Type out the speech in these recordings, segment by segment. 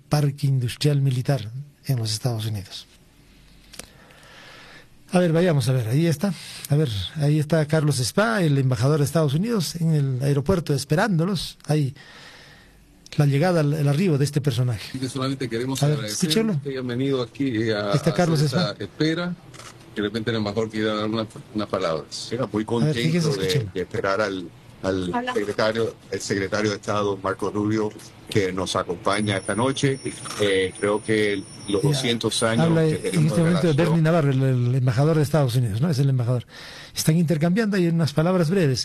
parque industrial militar en los Estados Unidos. A ver, vayamos a ver, ahí está. A ver, ahí está Carlos Spa, el embajador de Estados Unidos, en el aeropuerto esperándolos. Ahí la llegada, el arribo de este personaje. Y que solamente queremos agradecer que hayan venido aquí a está Carlos esta espera. De repente el embajador quiere dar unas palabras. Era muy contento de esperar al secretario de Estado, Marco Rubio, que nos acompaña esta noche. Creo que los 200 años habla que tenemos en este momento de Bernie Navarro, el embajador de Estados Unidos, ¿no? Es el embajador. Están intercambiando ahí unas palabras breves.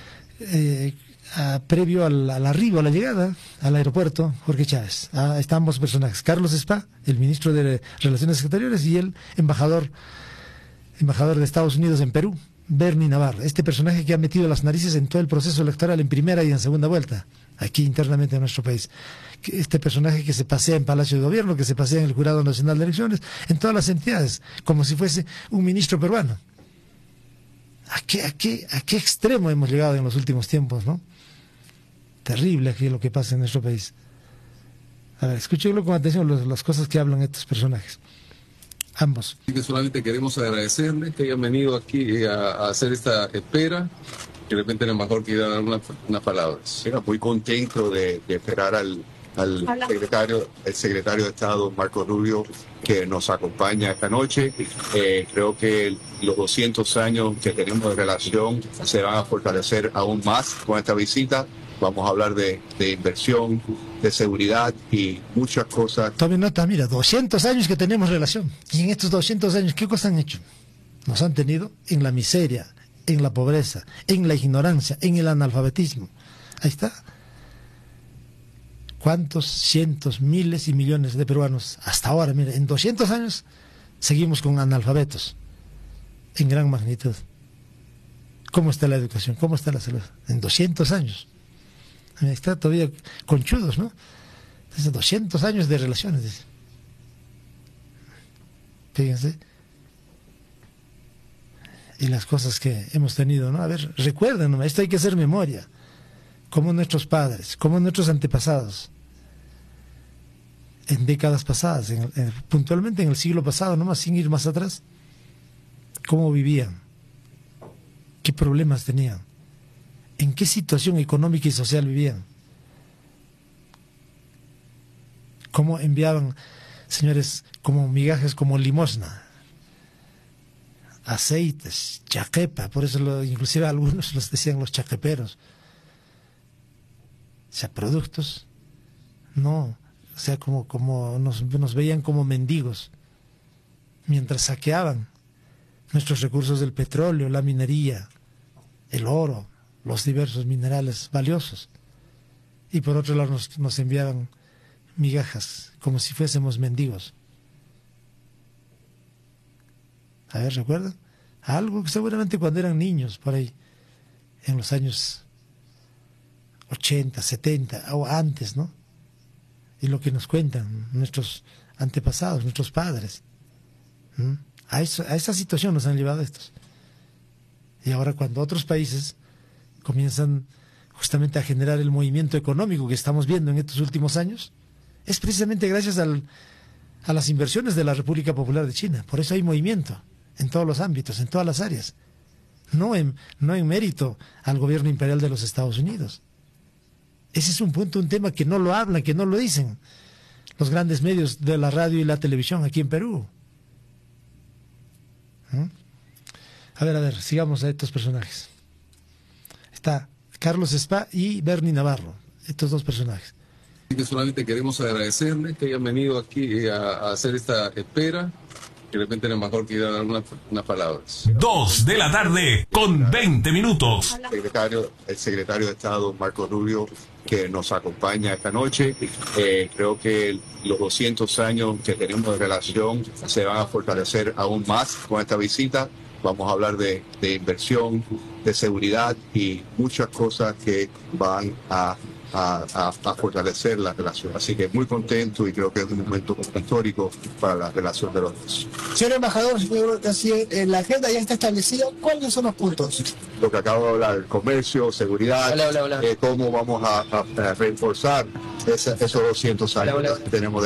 Previo al arribo, a la llegada al aeropuerto, Jorge Chávez. Están ambos personajes. Carlos Spa, el ministro de Relaciones Exteriores, y el embajador de Estados Unidos en Perú, Bernie Navarro, este personaje que ha metido las narices en todo el proceso electoral en primera y en segunda vuelta, aquí internamente en nuestro país. Este personaje que se pasea en Palacio de Gobierno, que se pasea en el Jurado Nacional de Elecciones, en todas las entidades, como si fuese un ministro peruano. ¿A qué extremo hemos llegado en los últimos tiempos, no? Terrible aquí lo que pasa en nuestro país. A ver, escúchenlo con atención las cosas que hablan estos personajes. Ambos. Y que solamente queremos agradecerles que hayan venido aquí a hacer esta espera. De repente el embajador quiere dar unas palabras. Era muy contento de esperar al secretario de Estado, Marco Rubio, que nos acompaña esta noche. Creo que los 200 años que tenemos de relación se van a fortalecer aún más con esta visita. Vamos a hablar de inversión, de seguridad y muchas cosas. Tomen nota, mira, 200 años que tenemos relación. Y en estos 200 años, ¿qué cosas han hecho? Nos han tenido en la miseria, en la pobreza, en la ignorancia, en el analfabetismo. Ahí está. ¿Cuántos cientos, miles y millones de peruanos hasta ahora? Mira, en 200 años seguimos con analfabetos en gran magnitud. ¿Cómo está la educación? ¿Cómo está la salud? En 200 años. Está todavía conchudos, ¿no? Desde 200 años de relaciones, dice. Fíjense. Y las cosas que hemos tenido, ¿no? A ver, recuerden, esto hay que hacer memoria. Como nuestros padres, como nuestros antepasados. En décadas pasadas, puntualmente en el siglo pasado, nomás sin ir más atrás. ¿Cómo vivían? ¿Qué problemas tenían? ¿En qué situación económica y social vivían? ¿Cómo enviaban, señores, como migajes, como limosna? Aceites, chaquepa, por eso inclusive algunos los decían los chaqueperos. O sea, productos, no, o sea, como nos veían como mendigos, mientras saqueaban nuestros recursos del petróleo, la minería, el oro, los diversos minerales valiosos, y por otro lado nos enviaban migajas como si fuésemos mendigos. A ver, ¿recuerdan? Algo que seguramente cuando eran niños, por ahí, en los años 80, 70 o antes, ¿no? Y lo que nos cuentan nuestros antepasados, nuestros padres. A esa situación nos han llevado estos. Y ahora cuando otros países comienzan justamente a generar el movimiento económico que estamos viendo en estos últimos años, es precisamente gracias a las inversiones de la República Popular de China. Por eso hay movimiento en todos los ámbitos, en todas las áreas. No en mérito al gobierno imperial de los Estados Unidos. Ese es un punto, un tema que no lo hablan, que no lo dicen los grandes medios de la radio y la televisión aquí en Perú. A ver, sigamos a estos personajes. Está Carlos Spa y Bernie Navarro, estos dos personajes. Y que solamente queremos agradecerles que hayan venido aquí a hacer esta espera. De repente el embajador quiere dar unas palabras. 2 de la tarde con 20 minutos. El secretario de Estado, Marco Rubio, que nos acompaña esta noche. Creo que los 200 años que tenemos de relación se van a fortalecer aún más con esta visita. Vamos a hablar de inversión, de seguridad y muchas cosas que van a fortalecer la relación. Así que muy contento y creo que es un momento histórico para la relación de los dos. Señor embajador, la agenda ya está establecida. ¿Cuáles son los puntos? Lo que acabo de hablar, comercio, seguridad, cómo vamos a reforzar esos 200 años que tenemos de